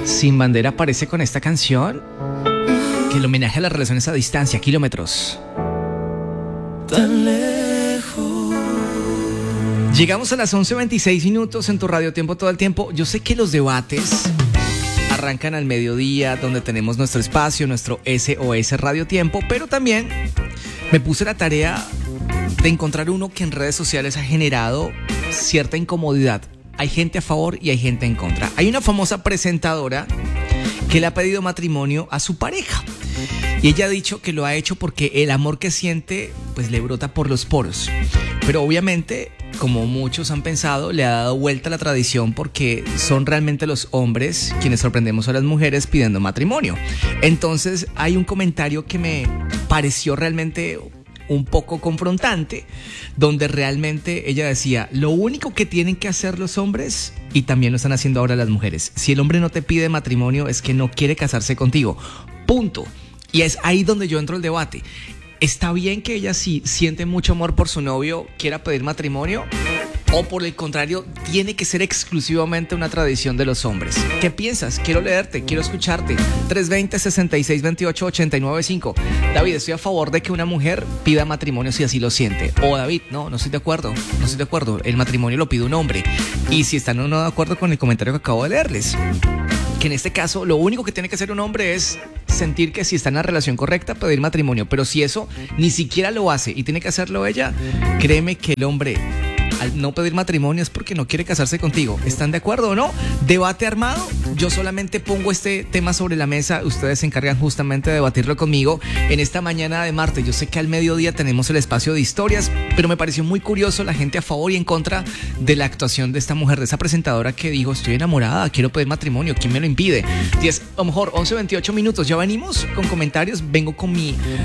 Sin Bandera aparece con esta canción que el homenaje a las relaciones a distancia, kilómetros. Tan lejos. Llegamos a las 11:26 minutos en tu radio Tiempo todo el tiempo. Yo sé que los debates arrancan al mediodía, donde tenemos nuestro espacio, nuestro SOS Radio Tiempo, pero también me puse la tarea de encontrar uno que en redes sociales ha generado cierta incomodidad. Hay gente a favor y hay gente en contra. Hay una famosa presentadora que le ha pedido matrimonio a su pareja y ella ha dicho que lo ha hecho porque el amor que siente pues le brota por los poros. Pero obviamente, como muchos han pensado, le ha dado vuelta la tradición porque son realmente los hombres quienes sorprendemos a las mujeres pidiendo matrimonio. Entonces hay un comentario que me pareció realmente un poco confrontante, donde realmente ella decía: lo único que tienen que hacer los hombres, y también lo están haciendo ahora las mujeres, si el hombre no te pide matrimonio es que no quiere casarse contigo, punto. Y es ahí donde yo entro al debate. ¿Está bien que ella, si siente mucho amor por su novio, quiera pedir matrimonio? ¿O por el contrario, tiene que ser exclusivamente una tradición de los hombres? ¿Qué piensas? Quiero leerte, quiero escucharte. 320-6628-895. David, estoy a favor de que una mujer pida matrimonio si así lo siente. O David, no estoy de acuerdo. No estoy de acuerdo. El matrimonio lo pide un hombre. Y si están o no de acuerdo con el comentario que acabo de leerles, que en este caso lo único que tiene que hacer un hombre es sentir que si está en la relación correcta, pedir matrimonio. Pero si eso ni siquiera lo hace y tiene que hacerlo ella, créeme que el hombre, al no pedir matrimonio, es porque no quiere casarse contigo. ¿Están de acuerdo o no? Debate armado. Yo solamente pongo este tema sobre la mesa. Ustedes se encargan justamente de debatirlo conmigo en esta mañana de martes. Yo sé que al mediodía tenemos el espacio de historias, pero me pareció muy curioso la gente a favor y en contra de la actuación de esta mujer, de esa presentadora que dijo: estoy enamorada, quiero pedir matrimonio, ¿quién me lo impide? 10, a lo mejor 11:28 minutos. Ya venimos con comentarios. Vengo con mi